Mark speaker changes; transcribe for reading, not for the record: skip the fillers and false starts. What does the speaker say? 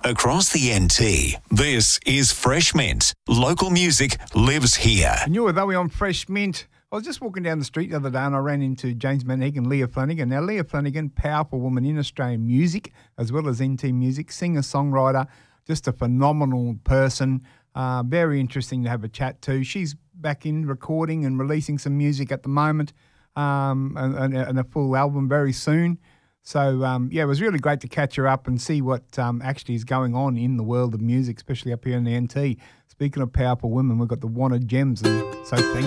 Speaker 1: Across the NT, this is Fresh Mint. Local music lives here.
Speaker 2: And you're with Owie on Fresh Mint. I was just walking down the street the other day and I ran into James Manheig and Leah Flanagan. Now, Leah Flanagan, powerful woman in Australian music as well as NT music, singer-songwriter, just a phenomenal person. Very interesting to have a chat to. She's back in recording and releasing some music at the moment and a full album very soon. So, it was really great to catch her up and see what actually is going on in the world of music, especially up here in the NT. Speaking of powerful women, we've got the Wanted Gems. And so thank